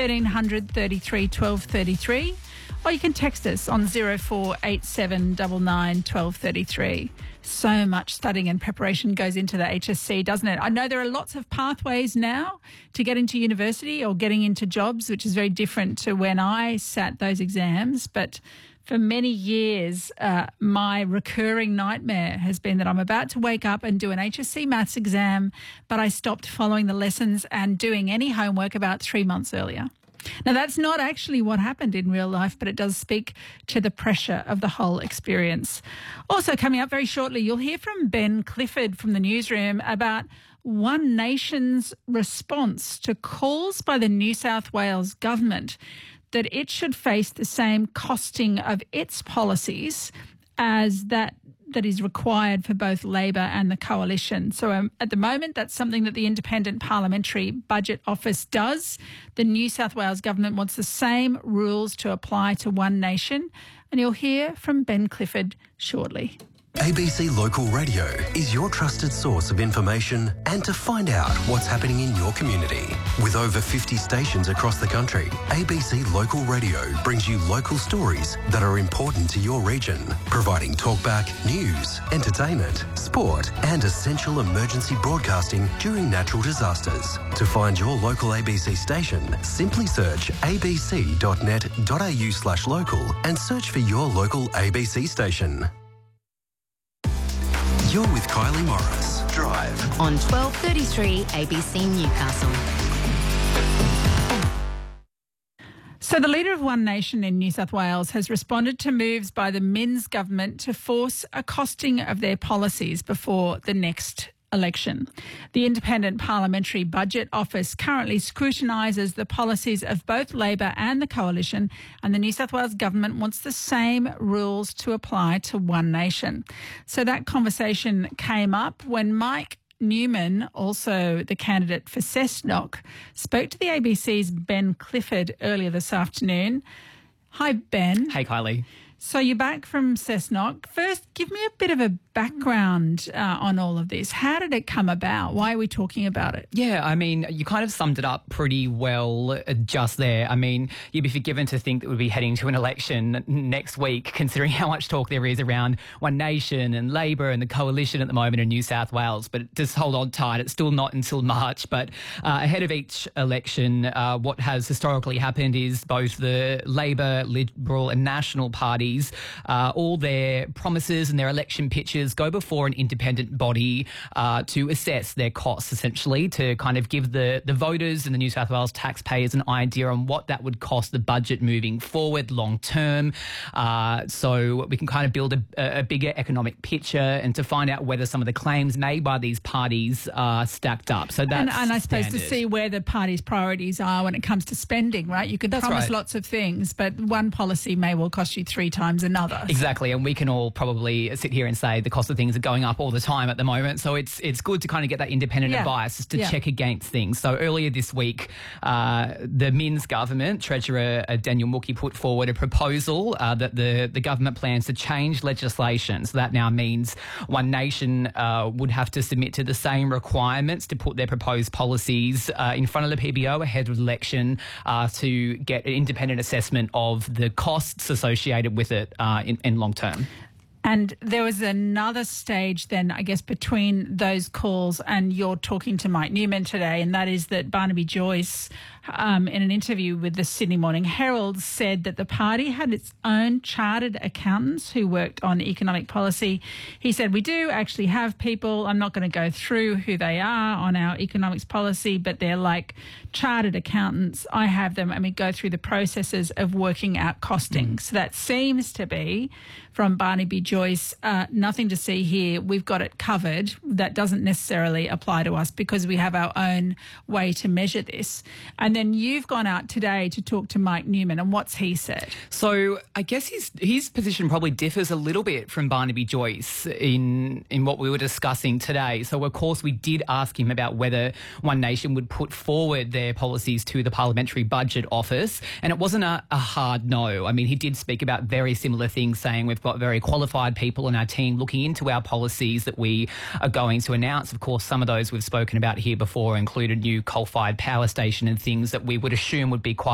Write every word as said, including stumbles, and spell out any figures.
thirteen hundred thirty-three twelve thirty-three, or you can text us on zero four eight seven nine nine twelve thirty-three. So much studying and preparation goes into the H S C, doesn't it? I know there are lots of pathways now to get into university or getting into jobs, which is very different to when I sat those exams. But for many years, uh, my recurring nightmare has been that I'm about to wake up and do an H S C maths exam, but I stopped following the lessons and doing any homework about three months earlier. Now, that's not actually what happened in real life, but it does speak to the pressure of the whole experience. Also, coming up very shortly, you'll hear from Ben Clifford from the newsroom about One Nation's response to calls by the New South Wales government that it should face the same costing of its policies as that that is required for both Labor and the Coalition. So um, at the moment, that's something that the Independent Parliamentary Budget Office does. The New South Wales government wants the same rules to apply to One Nation, and you'll hear from Ben Clifford shortly. A B C Local Radio is your trusted source of information and to find out what's happening in your community. With over fifty stations across the country, A B C Local Radio brings you local stories that are important to your region, providing talkback, news, entertainment, sport and essential emergency broadcasting during natural disasters. To find your local A B C station, simply search abc.net.au slash local and search for your local A B C station. You're with Kylie Morris. Drive on twelve thirty-three A B C Newcastle. So the leader of One Nation in New South Wales has responded to moves by the Minns government to force a costing of their policies before the next election. The Independent Parliamentary Budget Office currently scrutinises the policies of both Labor and the Coalition, and the New South Wales government wants the same rules to apply to One Nation. So that conversation came up when Mike Newman, also the candidate for Cessnock, spoke to the A B C's Ben Clifford earlier this afternoon. Hi, Ben. Hey, Kylie. So you're back from Cessnock. First, give me a bit of a background uh, on all of this. How did it come about? Why are we talking about it? Yeah, I mean, you kind of summed it up pretty well just there. I mean, you'd be forgiven to think that we'd be heading to an election next week, considering how much talk there is around One Nation and Labor and the Coalition at the moment in New South Wales. But just hold on tight. It's still not until March. But uh, ahead of each election, uh, what has historically happened is both the Labor, Liberal and National parties Uh, all their promises and their election pitches go before an independent body uh, to assess their costs, essentially, to kind of give the, the voters and the New South Wales taxpayers an idea on what that would cost the budget moving forward long term. Uh, so we can kind of build a, a bigger economic picture and to find out whether some of the claims made by these parties are stacked up. So that's and, and I suppose standard. to see where the party's priorities are when it comes to spending, right? You could That's promise right. lots of things, but one policy may well cost you three times another. Exactly, and we can all probably sit here and say the cost of things are going up all the time at the moment, so it's it's good to kind of get that independent Yeah. advice just to Yeah. check against things. So earlier this week, uh, the Minns government, Treasurer uh, Daniel Mookie, put forward a proposal uh, that the, the government plans to change legislation. So that now means One Nation uh, would have to submit to the same requirements to put their proposed policies uh, in front of the P B O ahead of the election uh, to get an independent assessment of the costs associated with it uh, in, in long term. And there was another stage then, I guess, between those calls and you're talking to Mike Newman today, and that is that Barnaby Joyce, um, in an interview with the Sydney Morning Herald, said that the party had its own chartered accountants who worked on economic policy. He said, we do actually have people, I'm not going to go through who they are on our economics policy, but they're like chartered accountants. I have them, and we go through the processes of working out costings. Mm. So that seems to be, from Barnaby Joyce, uh, nothing to see here. We've got it covered. That doesn't necessarily apply to us because we have our own way to measure this. And then you've gone out today to talk to Mike Newman, and what's he said? So I guess his his position probably differs a little bit from Barnaby Joyce in in what we were discussing today. So of course we did ask him about whether One Nation would put forward their policies to the Parliamentary Budget Office, and it wasn't a, a hard no. I mean, he did speak about very similar things, saying we've got very qualified people in our team looking into our policies that we are going to announce. Of course, some of those we've spoken about here before include a new coal-fired power station and things that we would assume would be quite